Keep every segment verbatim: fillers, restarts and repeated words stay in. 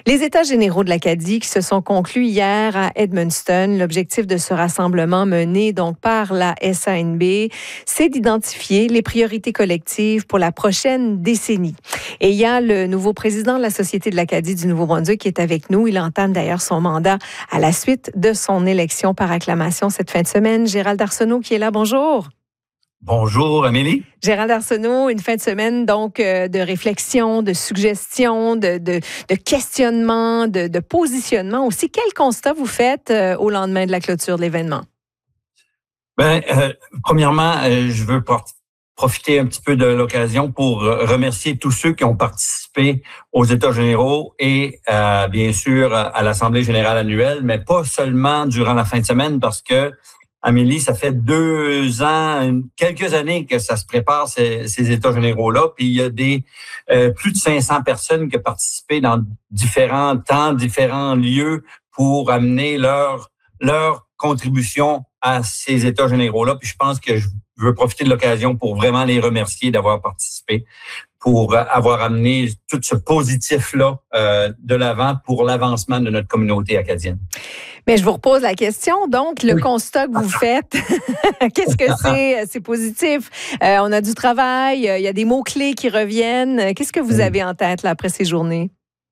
Les États généraux de l'Acadie qui se sont conclus hier à Edmundston. L'objectif de ce rassemblement mené donc par la S A N B, c'est d'identifier les priorités collectives pour la prochaine décennie. Et il y a le nouveau président de la Société de l'Acadie du Nouveau-Brunswick qui est avec nous. Il entame d'ailleurs son mandat à la suite de son élection par acclamation cette fin de semaine. Gérald Arsenault qui est là. Bonjour. Bonjour, Amélie. Gérald Arsenault, une fin de semaine donc euh, de réflexion, de suggestion, de, de, de questionnement, de, de positionnement aussi. Quel constat vous faites euh, au lendemain de la clôture de l'événement? Ben, euh, premièrement, euh, je veux profiter un petit peu de l'occasion pour remercier tous ceux qui ont participé aux États généraux et euh, bien sûr à l'Assemblée générale annuelle, mais pas seulement durant la fin de semaine parce que Amélie, ça fait deux ans, quelques années que ça se prépare, ces, ces États généraux-là. Puis il y a des euh, plus de cinq cents personnes qui ont participé dans différents temps, différents lieux pour amener leur leur contribution à ces États généraux-là. Puis je pense que je veux profiter de l'occasion pour vraiment les remercier d'avoir participé, pour avoir amené tout ce positif-là euh, de l'avant pour l'avancement de notre communauté acadienne. Mais je vous repose la question. Donc, le oui. constat que vous faites, qu'est-ce que c'est? C'est positif. Euh, on a du travail, il y a des mots-clés qui reviennent. Qu'est-ce que vous oui. avez en tête là, après ces journées?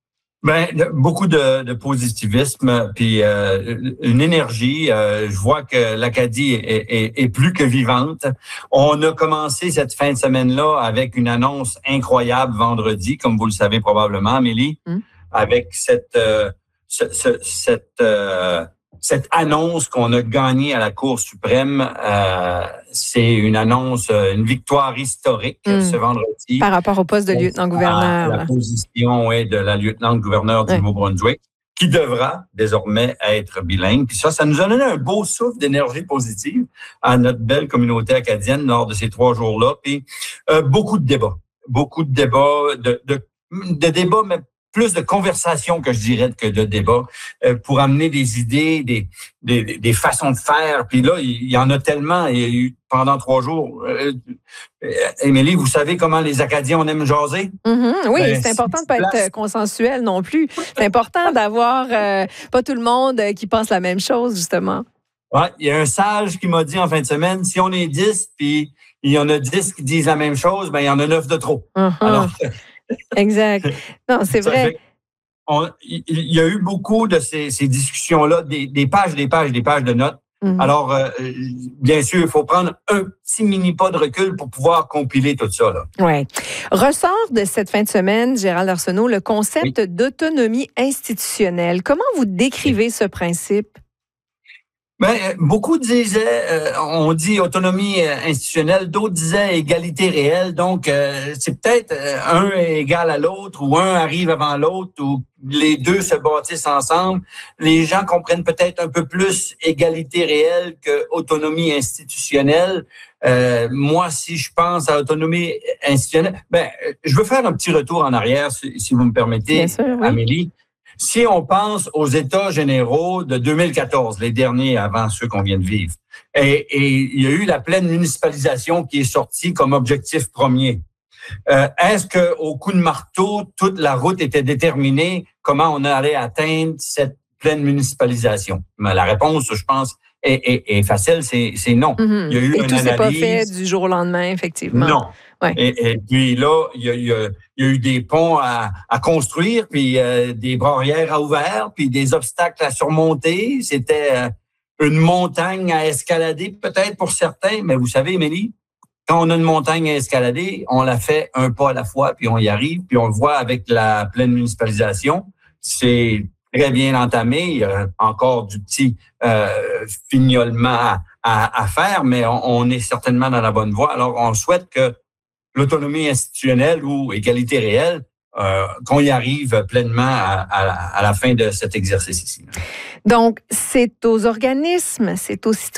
Ben beaucoup de, de positivisme, puis euh, une énergie. Euh, je vois que l'Acadie est, est, est plus que vivante. On a commencé cette fin de semaine-là avec une annonce incroyable vendredi, comme vous le savez probablement, Amélie, mm. avec cette euh, ce, ce, cette euh, cette annonce qu'on a gagnée à la Cour suprême. Euh, c'est une annonce, une victoire historique mm. ce vendredi. Par rapport au poste de lieutenant-gouverneur. La position ouais, de la lieutenant-gouverneur du ouais. Nouveau-Brunswick, qui devra désormais être bilingue. Puis ça, ça nous a donné un beau souffle d'énergie positive à notre belle communauté acadienne lors de ces trois jours-là. Puis euh, beaucoup de débats. Beaucoup de débats, de, de, de débats, mais plus de conversations que je dirais que de débats euh, pour amener des idées, des, des, des façons de faire. Puis là, il y en a tellement. Il y a eu pendant trois jours. Euh, Émilie, vous savez comment les Acadiens, on aime jaser? Mm-hmm, oui, ben, c'est important de ne pas être consensuel non plus. C'est important d'avoir euh, pas tout le monde qui pense la même chose, justement. Ouais, il y a un sage qui m'a dit en fin de semaine, si on est dix, puis il y en a dix qui disent la même chose, ben il y en a neuf de trop. Mm-hmm. Alors, exact. Non, c'est vrai. On, il y a eu beaucoup de ces, ces discussions-là, des, des pages, des pages, des pages de notes. Mm-hmm. Alors, euh, bien sûr, il faut prendre un petit mini pas de recul pour pouvoir compiler tout ça. Oui. Ressort de cette fin de semaine, Gérald Arsenault, le concept oui. d'autonomie institutionnelle. Comment vous décrivez oui. ce principe? Ben, beaucoup disaient, euh, on dit autonomie institutionnelle, d'autres disaient égalité réelle. Donc, euh, c'est peut-être euh, un est égal à l'autre ou un arrive avant l'autre ou les deux se bâtissent ensemble. Les gens comprennent peut-être un peu plus égalité réelle que autonomie institutionnelle. Euh, moi, si je pense à autonomie institutionnelle, ben, je veux faire un petit retour en arrière, si, si vous me permettez, sûr, oui. Amélie. Si on pense aux États généraux de deux mille quatorze, les derniers avant ceux qu'on vient de vivre, et, et il y a eu la pleine municipalisation qui est sortie comme objectif premier. Euh, est-ce que au coup de marteau, toute la route était déterminée comment on allait atteindre cette pleine municipalisation? Mais la réponse, je pense, est, est, est facile, c'est, c'est non. Mm-hmm. Il y a eu et une tout analyse. C'est pas fait du jour au lendemain, effectivement. Non. Ouais. Et, et puis là, il y a, il y a, il y a eu des ponts à, à construire, puis euh, des barrières à ouvrir, puis des obstacles à surmonter. C'était euh, une montagne à escalader, peut-être pour certains, mais vous savez, Émilie, quand on a une montagne à escalader, on la fait un pas à la fois, puis on y arrive, puis on le voit avec la pleine municipalisation. C'est très bien entamé. Il y a encore du petit euh, fignolement à, à, à faire, mais on, on est certainement dans la bonne voie. Alors, on souhaite que l'autonomie institutionnelle ou égalité réelle, euh, qu'on y arrive pleinement à, à, à la fin de cet exercice ici. Donc, c'est aux organismes, c'est aux citoyens